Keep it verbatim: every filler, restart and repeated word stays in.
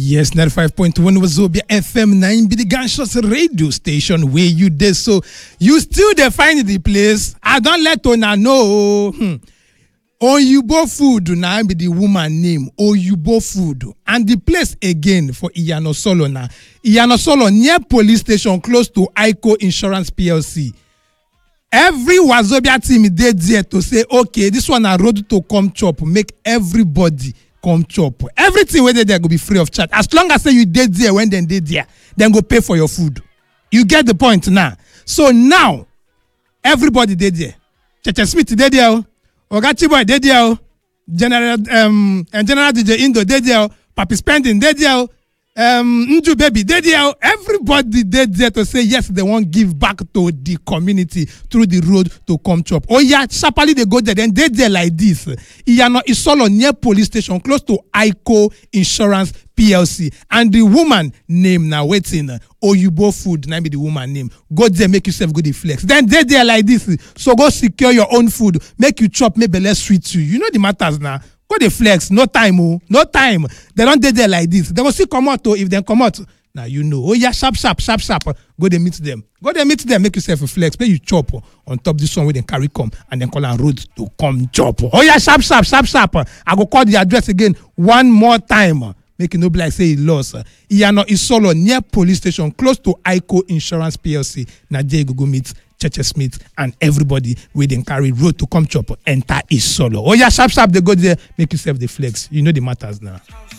Yes, ninety-five point one Wazobia F M nine be the Gunshots radio station where you did. So you still dey find the place. I don't let Ona know. Hmm. Oyubo Food na be the woman name. Oyubo Food. And the place again for Iyano Solo na. Iyano Solo near police station close to Aiko Insurance P L C. Every Wazobia team dey there to say, okay, this one a road to come chop. Make everybody come chop. Everything where they there go be free of charge. As long as say you did there when they did there, then go pay for your food. You get the point now. So now, everybody did there. Cheche Smith did there. Ogachi Boy did there. General um and General D J Indo did there. Papi Spending did there. Um Nju Baby did there. Everybody did there to say yes, they want give back to the community through the road to come chop. Oh yeah, sharply they go there, then they there like this. Iyano Isolo near police station close to Aiko Insurance P L C. And the woman name now waiting. Oyubo Food, now be the woman name. Go there, make yourself go the flex. Then they there like this. So go secure your own food. Make you chop, maybe less sweet to you. You know the matters now. Go the flex, no time, oh, no time. They don't dey there like this. They will see come out, oh, if they come out. Now you know. Oh yeah, sharp, sharp, sharp, sharp. Go there meet them. Go there meet them, make yourself a flex. Make you chop oh, on top this one where they carry come and then call on road to come chop. Oh yeah, sharp, sharp, sharp, sharp. I go call the address again one more time. Make it no be like say he lost. Iyano Isolo near police station close to Aiko Insurance P L C. Now there you go meet Cheche Smith and everybody where they carry road to come chop enter Isolo. Oh yeah, sharp, sharp. They go there, make yourself the flex. You know the matters now.